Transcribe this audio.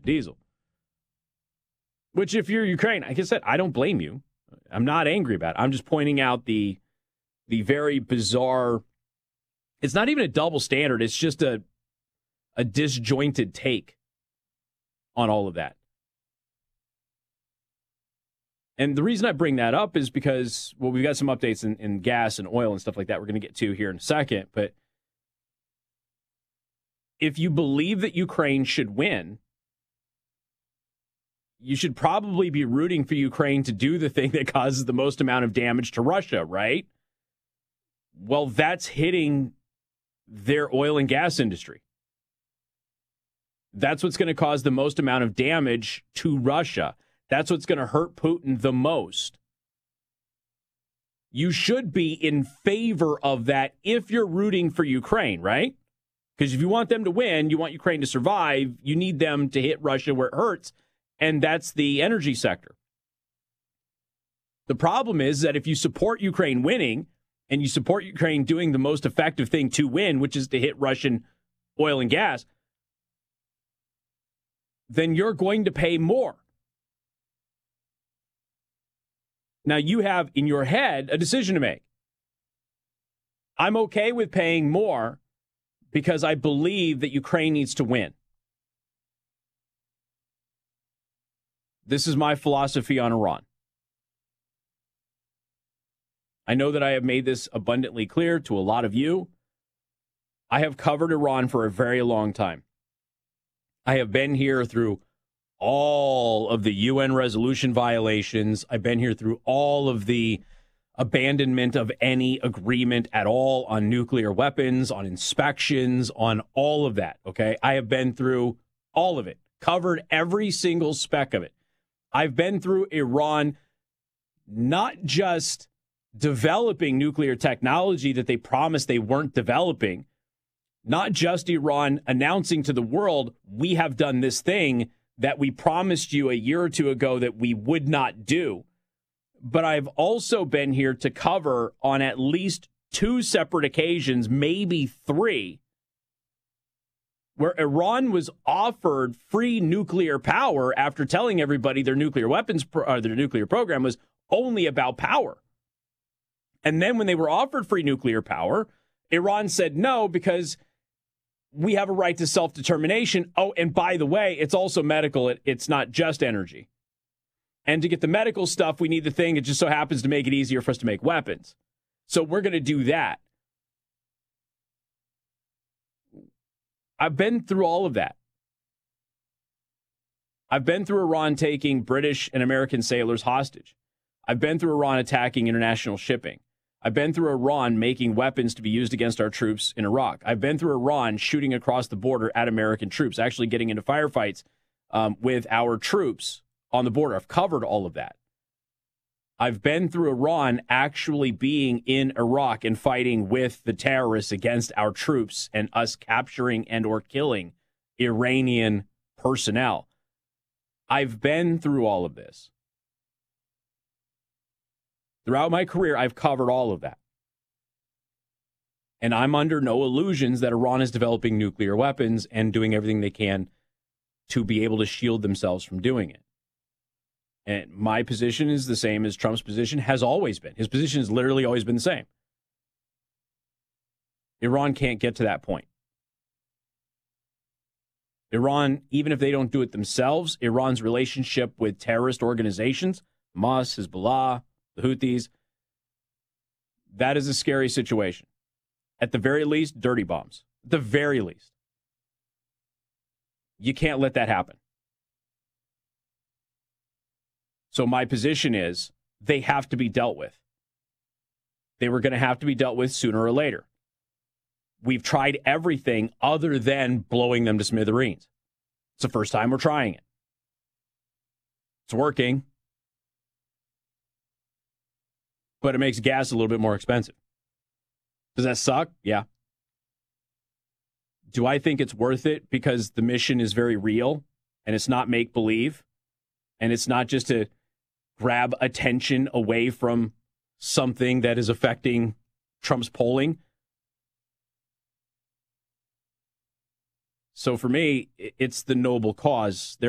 Russian diesel. Which, if you're Ukraine, like I said, I don't blame you. I'm not angry about it. I'm just pointing out the very bizarre. It's not even a double standard. It's just a disjointed take on all of that. And the reason I bring that up is because, well, we've got some updates in gas and oil and stuff like that we're going to get to here in a second. But if you believe that Ukraine should win, you should probably be rooting for Ukraine to do the thing that causes the most amount of damage to Russia, right? Well, that's hitting their oil and gas industry. That's what's going to cause the most amount of damage to Russia. That's what's going to hurt Putin the most. You should be in favor of that if you're rooting for Ukraine, right? Because if you want them to win, you want Ukraine to survive, you need them to hit Russia where it hurts, and that's the energy sector. The problem is that if you support Ukraine winning and you support Ukraine doing the most effective thing to win, which is to hit Russian oil and gas, then you're going to pay more. Now, you have in your head a decision to make. I'm okay with paying more because I believe that Ukraine needs to win. This is my philosophy on Iran. I know that I have made this abundantly clear to a lot of you. I have covered Iran for a very long time. I have been here through all of the UN resolution violations. I've been here through all of the abandonment of any agreement at all on nuclear weapons, on inspections, on all of that, okay? I have been through all of it, covered every single speck of it. I've been through Iran not just developing nuclear technology that they promised they weren't developing, not just Iran announcing to the world, we have done this thing that we promised you a year or two ago that we would not do. But I've also been here to cover on at least 2 separate occasions, maybe 3, where Iran was offered free nuclear power after telling everybody their nuclear weapons or their nuclear program was only about power. And then when they were offered free nuclear power, Iran said no because we have a right to self-determination. Oh, and by the way, it's also medical. It's not just energy. And to get the medical stuff, we need the thing. It just so happens to make it easier for us to make weapons. So we're going to do that. I've been through all of that. I've been through Iran taking British and American sailors hostage. I've been through Iran attacking international shipping. I've been through Iran making weapons to be used against our troops in Iraq. I've been through Iran shooting across the border at American troops, actually getting into firefights with our troops on the border. I've covered all of that. I've been through Iran actually being in Iraq and fighting with the terrorists against our troops and us capturing and or killing Iranian personnel. I've been through all of this. Throughout my career, I've covered all of that. And I'm under no illusions that Iran is developing nuclear weapons and doing everything they can to be able to shield themselves from doing it. And my position is the same as Trump's position has always been. His position has literally always been the same. Iran can't get to that point. Iran, even if they don't do it themselves, Iran's relationship with terrorist organizations, Hamas, Hezbollah, the Houthis, that is a scary situation. At the very least, dirty bombs. At the very least. You can't let that happen. So my position is they have to be dealt with. They were going to have to be dealt with sooner or later. We've tried everything other than blowing them to smithereens. It's the first time we're trying it. It's working. But it makes gas a little bit more expensive. Does that suck? Yeah. Do I think it's worth it because the mission is very real and it's not make-believe and it's not just to grab attention away from something that is affecting Trump's polling? So for me, it's the noble cause.